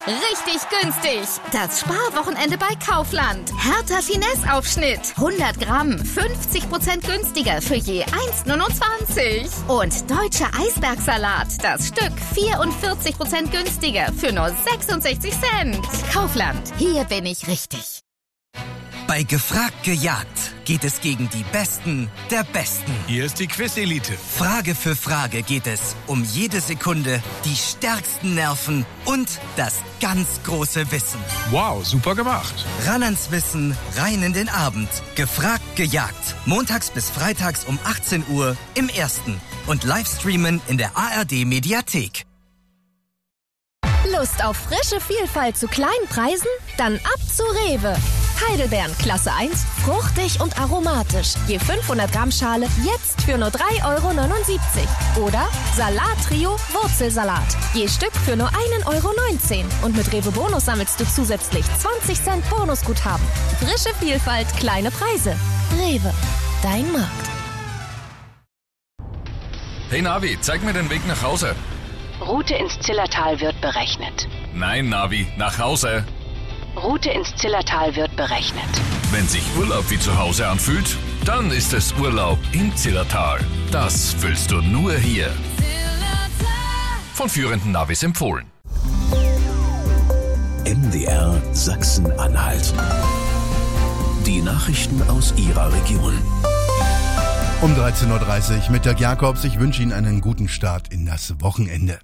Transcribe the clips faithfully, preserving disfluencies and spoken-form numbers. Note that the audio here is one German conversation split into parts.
Richtig günstig. Das Sparwochenende bei Kaufland. Hertha Finesse-Aufschnitt. hundert Gramm. fünfzig Prozent günstiger für je eins Komma neunundzwanzig. Und deutscher Eisbergsalat. Das Stück vierundvierzig Prozent günstiger für nur sechsundsechzig Cent. Kaufland. Hier bin ich richtig. Bei Gefragt gejagt geht es gegen die Besten der Besten. Hier ist die Quiz-Elite. Frage für Frage geht es um jede Sekunde, die stärksten Nerven und das ganz große Wissen. Wow, super gemacht. Ran ans Wissen, rein in den Abend. Gefragt gejagt. Montags bis freitags um achtzehn Uhr im Ersten. Und Livestreamen in der A R D-Mediathek. Lust auf frische Vielfalt zu kleinen Preisen? Dann ab zu Rewe. Heidelbeeren Klasse eins, fruchtig und aromatisch. Je fünfhundert Gramm Schale jetzt für nur drei Euro neunundsiebzig. Oder Salat-Trio Wurzelsalat. Je Stück für nur ein Euro neunzehn. Und mit Rewe Bonus sammelst du zusätzlich zwanzig Cent Bonusguthaben. Frische Vielfalt, kleine Preise. Rewe, dein Markt. Hey Navi, zeig mir den Weg nach Hause. Route ins Zillertal wird berechnet. Nein, Navi, nach Hause. Route ins Zillertal wird berechnet. Wenn sich Urlaub wie zu Hause anfühlt, dann ist es Urlaub im Zillertal. Das fühlst du nur hier. Von führenden Navis empfohlen. M D R Sachsen-Anhalt. Die Nachrichten aus Ihrer Region. Um dreizehn Uhr dreißig mit Dirk Jakobs. Ich wünsche Ihnen einen guten Start in das Wochenende.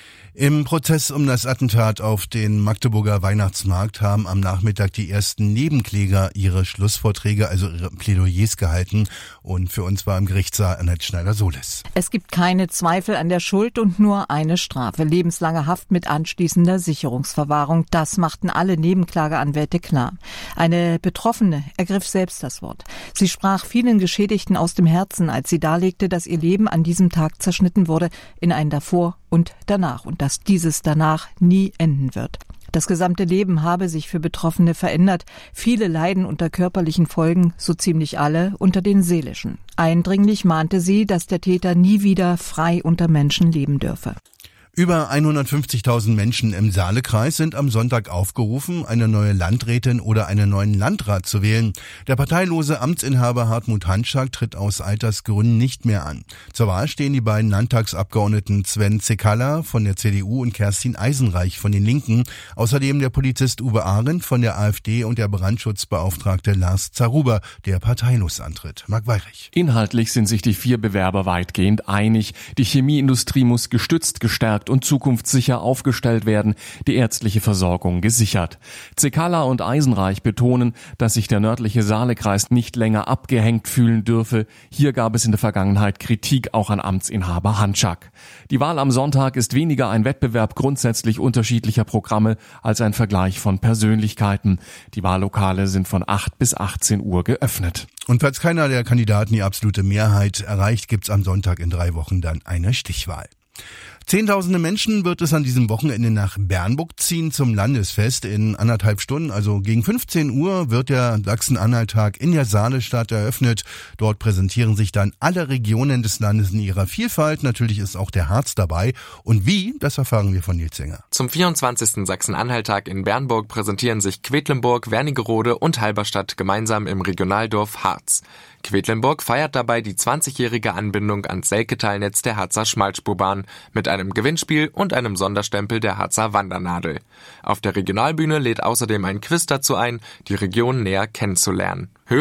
Im Prozess um das Attentat auf den Magdeburger Weihnachtsmarkt haben am Nachmittag die ersten Nebenkläger ihre Schlussvorträge, also ihre Plädoyers gehalten. Und für uns war im Gerichtssaal Annette Schneider-Solis. Es gibt keine Zweifel an der Schuld und nur eine Strafe. Lebenslange Haft mit anschließender Sicherungsverwahrung. Das machten alle Nebenklageanwälte klar. Eine Betroffene ergriff selbst das Wort. Sie sprach vielen Geschädigten aus dem Herzen, als sie darlegte, dass ihr Leben an diesem Tag zerschnitten wurde in ein Davor und danach und dass dieses danach nie enden wird. Das gesamte Leben habe sich für Betroffene verändert. Viele leiden unter körperlichen Folgen, so ziemlich alle unter den seelischen. Eindringlich mahnte sie, dass der Täter nie wieder frei unter Menschen leben dürfe. Über hundertfünfzigtausend Menschen im Saalekreis sind am Sonntag aufgerufen, eine neue Landrätin oder einen neuen Landrat zu wählen. Der parteilose Amtsinhaber Hartmut Hanschak tritt aus Altersgründen nicht mehr an. Zur Wahl stehen die beiden Landtagsabgeordneten Sven Cekala von der C D U und Kerstin Eisenreich von den Linken. Außerdem der Polizist Uwe Arendt von der AfD und der Brandschutzbeauftragte Lars Zaruber, der parteilos antritt. Marc Weirich. Inhaltlich sind sich die vier Bewerber weitgehend einig. Die Chemieindustrie muss gestützt, gestärkt und zukunftssicher aufgestellt werden, die ärztliche Versorgung gesichert. Cekala und Eisenreich betonen, dass sich der nördliche Saalekreis nicht länger abgehängt fühlen dürfe. Hier gab es in der Vergangenheit Kritik auch an Amtsinhaber Hanschak. Die Wahl am Sonntag ist weniger ein Wettbewerb grundsätzlich unterschiedlicher Programme als ein Vergleich von Persönlichkeiten. Die Wahllokale sind von acht bis achtzehn Uhr geöffnet. Und falls keiner der Kandidaten die absolute Mehrheit erreicht, gibt's am Sonntag in drei Wochen dann eine Stichwahl. Zehntausende Menschen wird es an diesem Wochenende nach Bernburg ziehen zum Landesfest in anderthalb Stunden. Also gegen fünfzehn Uhr wird der Sachsen-Anhalt-Tag in der Saalestadt eröffnet. Dort präsentieren sich dann alle Regionen des Landes in ihrer Vielfalt. Natürlich ist auch der Harz dabei. Und wie, das erfahren wir von Nils Sänger. Zum vierundzwanzigsten Sachsen-Anhalt-Tag in Bernburg präsentieren sich Quedlinburg, Wernigerode und Halberstadt gemeinsam im Regionaldorf Harz. Quedlinburg feiert dabei die zwanzigjährige Anbindung ans Selketalnetz der Harzer Schmalspurbahn mit einem Gewinnspiel und einem Sonderstempel der Harzer Wandernadel. Auf der Regionalbühne lädt außerdem ein Quiz dazu ein, die Region näher kennenzulernen.